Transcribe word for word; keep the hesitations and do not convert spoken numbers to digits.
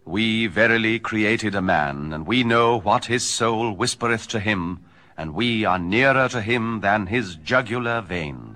We verily created a man, and we know what his soul whispereth to him, and we are nearer to him than his jugular vein.